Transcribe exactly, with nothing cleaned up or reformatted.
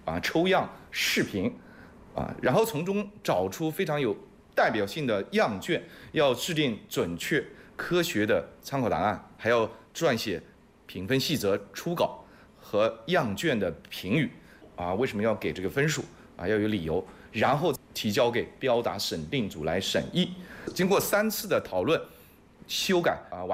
啊抽样视频啊，然后从中找出非常有代表性的样卷，要制定准确科学的参考答案，还要撰写评分细则初稿和样卷的评语啊，为什么要给这个分数啊？要有理由，然后提交给标答审定组来审议。经过三次的讨论、修改啊，完。